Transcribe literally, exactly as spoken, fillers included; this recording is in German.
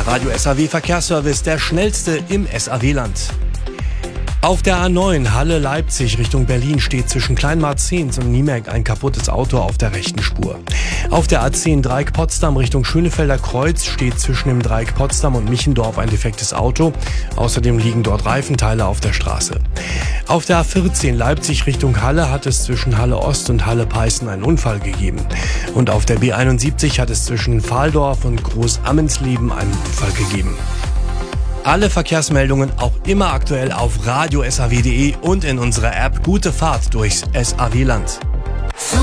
Radio S A W Verkehrsservice, der schnellste im S A W-Land. Auf der A neun Halle-Leipzig Richtung Berlin steht zwischen Kleinmarzehns und Niemerk ein kaputtes Auto auf der rechten Spur. Auf der A zehn Dreieck Potsdam Richtung Schönefelder Kreuz steht zwischen dem Dreieck Potsdam und Michendorf ein defektes Auto. Außerdem liegen dort Reifenteile auf der Straße. Auf der A vierzehn Leipzig Richtung Halle hat es zwischen Halle Ost und Halle Peißen einen Unfall gegeben. Und auf der B einundsiebzig hat es zwischen Pfahldorf und Groß-Ammensleben einen Unfall gegeben. Alle Verkehrsmeldungen auch immer aktuell auf radio S A W punkt de und in unserer App Gute Fahrt durchs S A W-Land.